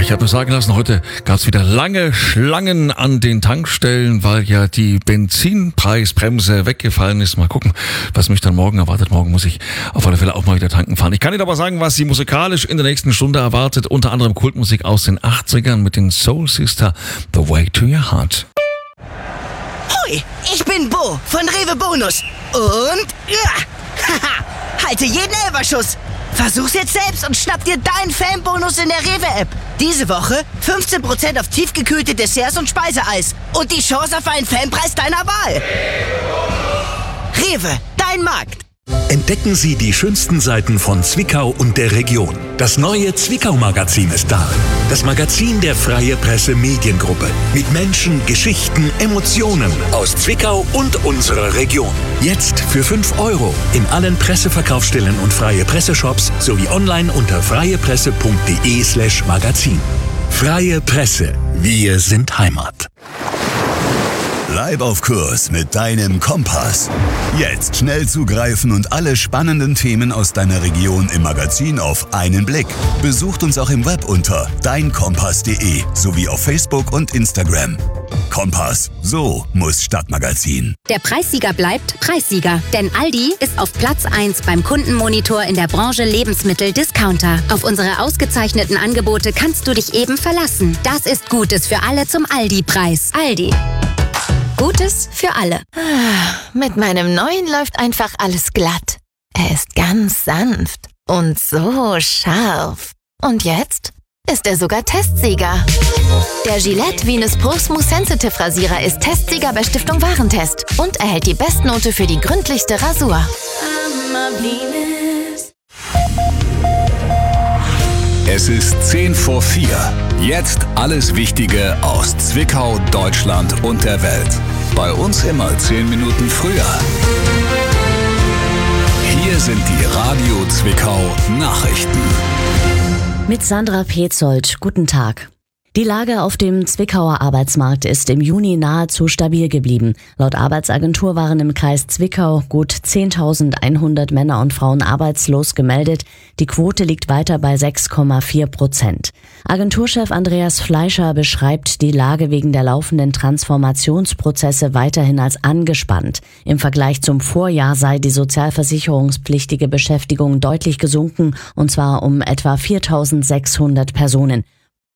ich habe mir sagen lassen, heute gab es wieder lange Schlangen an den Tankstellen, weil ja die Benzinpreisbremse weggefallen ist. Mal gucken, was mich dann morgen erwartet. Morgen muss ich auf alle Fälle auch mal wieder tanken fahren. Ich kann Ihnen aber sagen, was Sie musikalisch in der nächsten Stunde erwartet. Unter anderem Kultmusik aus den 80ern mit den Soul Sister, The Way to Your Heart. Hoi, ich bin Bo von Rewe Bonus. Und halte jeden Elferschuss. Versuch's jetzt selbst und schnapp dir deinen Fanbonus in der Rewe-App. Diese Woche 15% auf tiefgekühlte Desserts und Speiseeis. Und die Chance auf einen Fanpreis deiner Wahl. Rewe, dein Markt. Entdecken Sie die schönsten Seiten von Zwickau und der Region. Das neue Zwickau-Magazin ist da. Das Magazin der Freie Presse Mediengruppe. Mit Menschen, Geschichten, Emotionen aus Zwickau und unserer Region. Jetzt für 5 € in allen Presseverkaufsstellen und Freie Presse-Shops sowie online unter freiepresse.de/magazin. Freie Presse. Wir sind Heimat. Bleib auf Kurs mit deinem Kompass. Jetzt schnell zugreifen und alle spannenden Themen aus deiner Region im Magazin auf einen Blick. Besucht uns auch im Web unter deinkompass.de sowie auf Facebook und Instagram. Kompass, so muss Stadtmagazin. Der Preissieger bleibt Preissieger, denn Aldi ist auf Platz 1 beim Kundenmonitor in der Branche Lebensmittel-Discounter. Auf unsere ausgezeichneten Angebote kannst du dich eben verlassen. Das ist Gutes für alle zum Aldi-Preis. Aldi. Gutes für alle. Mit meinem neuen läuft einfach alles glatt. Er ist ganz sanft und so scharf. Und jetzt ist er sogar Testsieger. Der Gillette Venus Pro Smooth Sensitive Rasierer ist Testsieger bei Stiftung Warentest und erhält die Bestnote für die gründlichste Rasur. Es ist 3:10. Jetzt alles Wichtige aus Zwickau, Deutschland und der Welt. Bei uns immer 10 Minuten früher. Hier sind die Radio Zwickau Nachrichten. Mit Sandra Petzold. Guten Tag. Die Lage auf dem Zwickauer Arbeitsmarkt ist im Juni nahezu stabil geblieben. Laut Arbeitsagentur waren im Kreis Zwickau gut 10.100 Männer und Frauen arbeitslos gemeldet. Die Quote liegt weiter bei 6,4%. Agenturchef Andreas Fleischer beschreibt die Lage wegen der laufenden Transformationsprozesse weiterhin als angespannt. Im Vergleich zum Vorjahr sei die sozialversicherungspflichtige Beschäftigung deutlich gesunken, und zwar um etwa 4.600 Personen.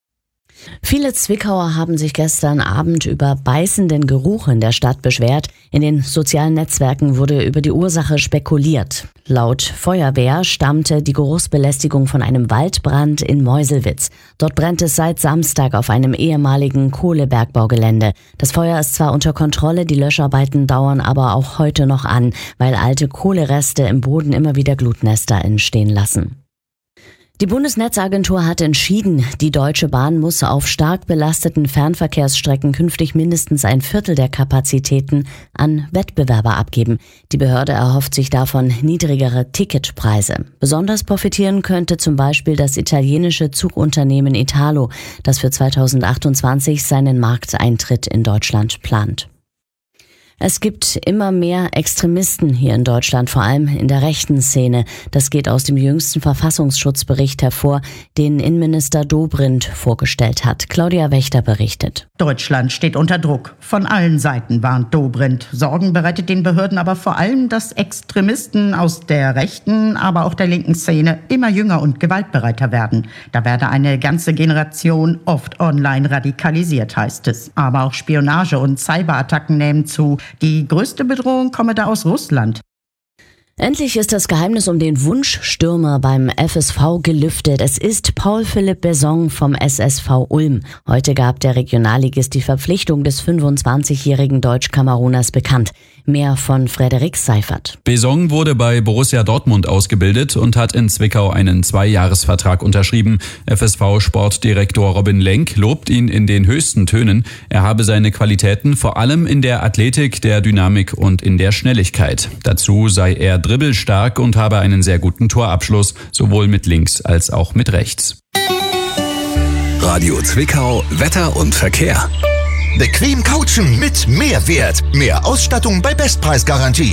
Viele Zwickauer haben sich gestern Abend über beißenden Geruch in der Stadt beschwert. In den sozialen Netzwerken wurde über die Ursache spekuliert. Laut Feuerwehr stammte die Geruchsbelästigung von einem Waldbrand in Meuselwitz. Dort brennt es seit Samstag auf einem ehemaligen Kohlebergbaugelände. Das Feuer ist zwar unter Kontrolle, die Löscharbeiten dauern aber auch heute noch an, weil alte Kohlereste im Boden immer wieder Glutnester entstehen lassen. Die Bundesnetzagentur hat entschieden, die Deutsche Bahn muss auf stark belasteten Fernverkehrsstrecken künftig mindestens 1/4 der Kapazitäten an Wettbewerber abgeben. Die Behörde erhofft sich davon niedrigere Ticketpreise. Besonders profitieren könnte zum Beispiel das italienische Zugunternehmen Italo, das für 2028 seinen Markteintritt in Deutschland plant. Es gibt immer mehr Extremisten hier in Deutschland, vor allem in der rechten Szene. Das geht aus dem jüngsten Verfassungsschutzbericht hervor, den Innenminister Dobrindt vorgestellt hat. Claudia Wächter berichtet. Deutschland steht unter Druck. Von allen Seiten warnt Dobrindt. Sorgen bereitet den Behörden aber vor allem, dass Extremisten aus der rechten, aber auch der linken Szene immer jünger und gewaltbereiter werden. Da werde eine ganze Generation oft online radikalisiert, heißt es. Aber auch Spionage und Cyberattacken nehmen zu. Die größte Bedrohung komme da aus Russland. Endlich ist das Geheimnis um den Wunschstürmer beim FSV gelüftet. Es ist Paul-Philipp Besson vom SSV Ulm. Heute gab der Regionalligist die Verpflichtung des 25-jährigen Deutsch-Kameruners bekannt. Mehr von Frederik Seifert. Besson wurde bei Borussia Dortmund ausgebildet und hat in Zwickau einen 2-Jahres-Vertrag unterschrieben. FSV-Sportdirektor Robin Lenk lobt ihn in den höchsten Tönen. Er habe seine Qualitäten vor allem in der Athletik, der Dynamik und in der Schnelligkeit. Dazu sei er dribbelstark und habe einen sehr guten Torabschluss, sowohl mit links als auch mit rechts. Radio Zwickau, Wetter und Verkehr. Bequem couchen mit Mehrwert. Mehr Ausstattung bei Bestpreisgarantie.